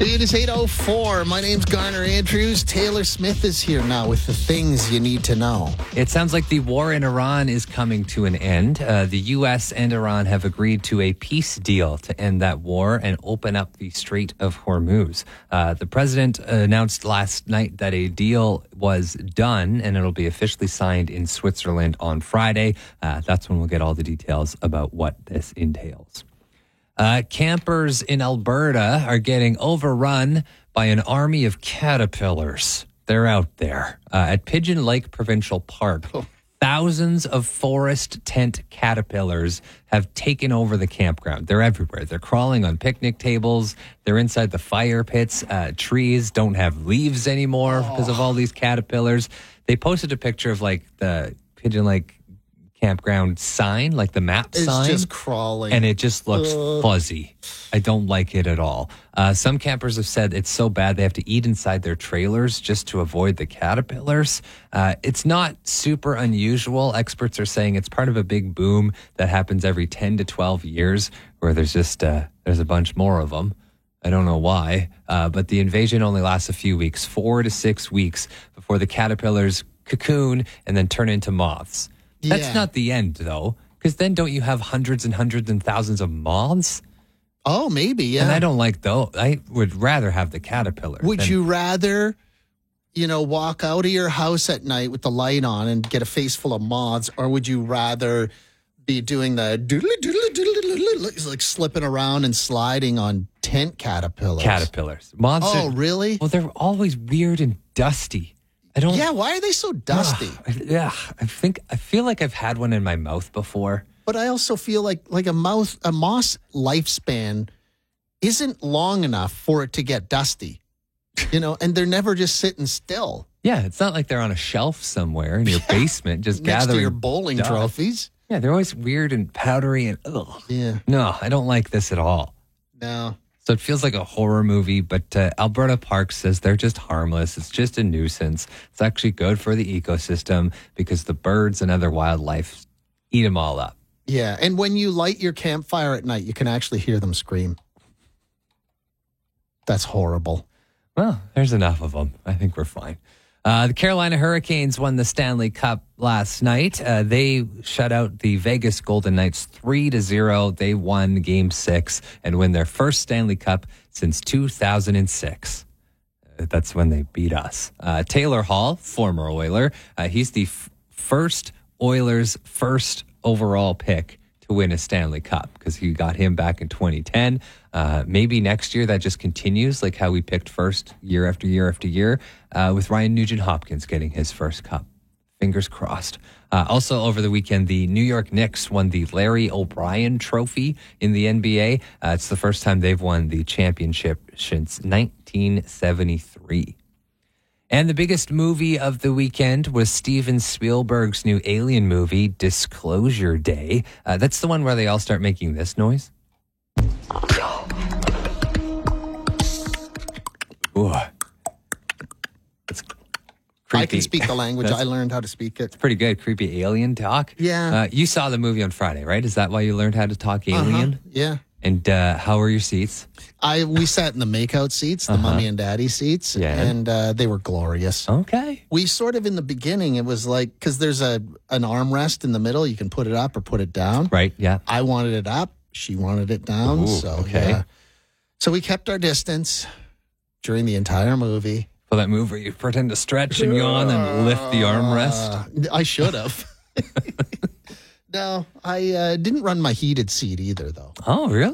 It is 8:04. My name's Garner Andrews. Taylor Smith is here now with the things you need to know. It sounds like the war in Iran is coming to an end. The U.S. and Iran have agreed to a peace deal to end that war and open up the Strait of Hormuz. The president announced last night that a deal was done and it'll be officially signed in Switzerland on Friday. That's when we'll get all the details about what this entails. Campers in Alberta are getting overrun by an army of caterpillars. They're out there at Pigeon Lake Provincial Park. Thousands of forest tent caterpillars have taken over the campground. They're everywhere. They're crawling on picnic tables. They're inside the fire pits. Trees don't have leaves anymore because of all these caterpillars. They posted a picture of like the Pigeon Lake campground sign, like the map sign. It's just crawling. And it just looks fuzzy. I don't like it at all. Some campers have said it's so bad they have to eat inside their trailers just to avoid the caterpillars. It's not super unusual. Experts are saying it's part of a big boom that happens every 10 to 12 years where there's just there's a bunch more of them. I don't know why, but the invasion only lasts a few weeks, 4 to 6 weeks before the caterpillars cocoon and then turn into moths. That's not the end, though, because then don't you have hundreds and hundreds and thousands of moths? Oh, maybe, yeah. And I don't like those. I would rather have the caterpillar. Would you rather, walk out of your house at night with the light on and get a face full of moths, or would you rather be doing the like slipping around and sliding on tent caterpillars? Caterpillars. Moths really? Well, they're always weird and dusty. Why are they so dusty? I feel like I've had one in my mouth before. But I also feel like a moth lifespan isn't long enough for it to get dusty. And they're never just sitting still. Yeah, it's not like they're on a shelf somewhere in your basement just next gathering to your bowling dust. trophies. Yeah, they're always weird and powdery and ugh. Yeah. No, I don't like this at all. No. So it feels like a horror movie, but Alberta Park says they're just harmless. It's just a nuisance. It's actually good for the ecosystem because the birds and other wildlife eat them all up. Yeah, and when you light your campfire at night, you can actually hear them scream. That's horrible. Well, there's enough of them. I think we're fine. The Carolina Hurricanes won the Stanley Cup last night. They shut out the Vegas Golden Knights 3-0. They won Game 6 and win their first Stanley Cup since 2006. That's when they beat us. Taylor Hall, former Oiler, he's the first Oilers' first overall pick to win a Stanley Cup because you got him back in 2010. Maybe next year that just continues, like how we picked first year after year after year, with Ryan Nugent-Hopkins getting his first cup. Fingers crossed. Also over the weekend, the New York Knicks won the Larry O'Brien Trophy in the NBA. It's the first time they've won the championship since 1973. And the biggest movie of the weekend was Steven Spielberg's new Alien movie, Disclosure Day. That's the one where they all start making this noise. Ooh. It's creepy. I can speak the language. I learned how to speak it. It's pretty good. Creepy alien talk. Yeah. You saw the movie on Friday, right? Is that why you learned how to talk alien? Yeah. And how were your seats? We sat in the makeout seats, the mommy and daddy seats, and they were glorious. Okay. We sort of, in the beginning, it was like, because there's an armrest in the middle, you can put it up or put it down. Right, yeah. I wanted it up. She wanted it down. Okay. So we kept our distance during the entire movie. For that move where you pretend to stretch and yawn and lift the armrest? I should have. No, I didn't run my heated seat either, though. Oh, really?